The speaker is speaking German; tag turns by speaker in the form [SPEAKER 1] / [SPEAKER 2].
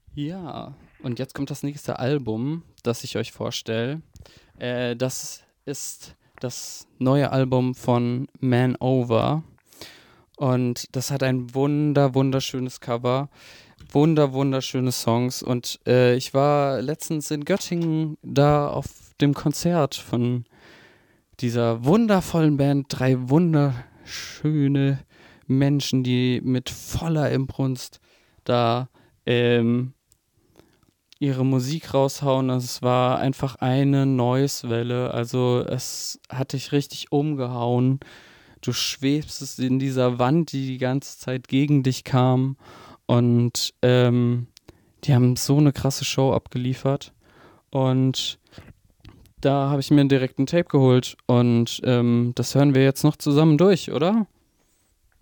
[SPEAKER 1] Ja, und jetzt kommt das nächste Album, das ich euch vorstelle. Das ist das neue Album von Man Over. Und das hat ein wunderschönes Cover, wunderschöne Songs. Und ich war letztens in Göttingen da auf dem Konzert von dieser wundervollen Band. Drei wunderschöne Menschen, die mit voller Inbrunst da ähm, ihre Musik raushauen. Also es war einfach eine Noise-Welle. Also es hat dich richtig umgehauen. Du schwebst in dieser Wand, die ganze Zeit gegen dich kam. Und die haben so eine krasse Show abgeliefert. Und da habe ich mir direkt ein Tape geholt. Und das hören wir jetzt noch zusammen durch, oder?